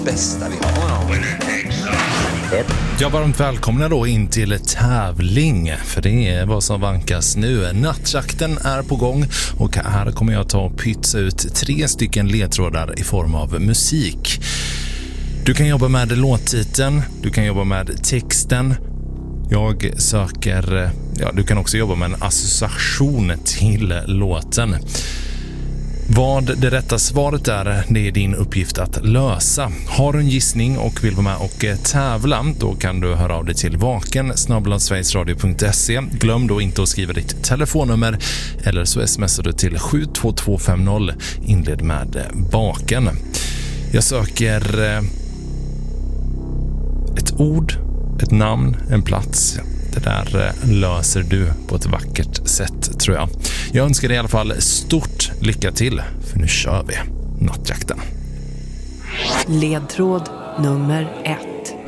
bästa vi har. Ja, varmt välkomna då in till tävling, för det är vad som vankas nu. Nattjakten är på gång och här kommer jag ta och pytsa ut 3 stycken ledtrådar i form av musik. Du kan jobba med låttiteln, du kan jobba med texten. Jag söker, du kan också jobba med en association till låten. Vad det rätta svaret är, det är din uppgift att lösa. Har du en gissning och vill vara med och tävla, då kan du höra av dig till vaken@sverigesradio.se. Glöm då inte att skriva ditt telefonnummer eller så smsar du till 72250. Inled med vaken. Jag söker ett ord, ett namn, en plats. Det där löser du på ett vackert sätt, tror jag. Jag önskar dig i alla fall stort lycka till, för nu kör vi nattjakten. Ledtråd nummer 1.